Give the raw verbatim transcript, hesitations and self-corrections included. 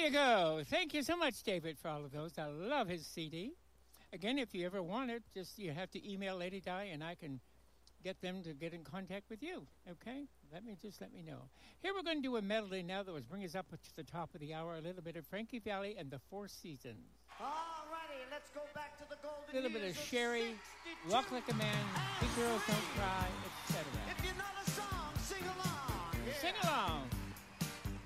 you go. Thank you so much, David, for all of those. I love his C D. Again, if you ever want it, just you have to email Lady Di, and I can get them to get in contact with you. Okay? Let me just let me know. Here we're going to do a medley now that was bring us up to the top of the hour. A little bit of Frankie Valli and the Four Seasons. All righty, let's go back to the golden A little bit of Sherry, Walk Like a Man, Big Girls Don't Cry, et cetera. If you know the song, sing along. Yeah. Sing along.